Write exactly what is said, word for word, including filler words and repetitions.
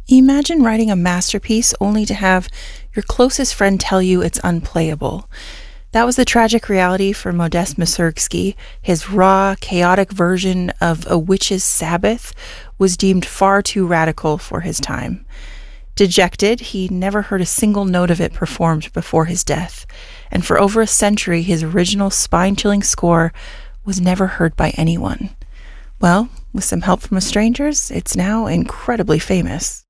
Imagine writing a masterpiece only to have your closest friend tell you it's unplayable. That was the tragic reality for Modest Mussorgsky. His raw, chaotic version of A Witch's Sabbath was deemed far too radical for his time. Dejected, he never heard a single note of it performed before his death, and for over a century his original spine-chilling score was never heard by anyone. Well, with some help from strangers, it's now incredibly famous.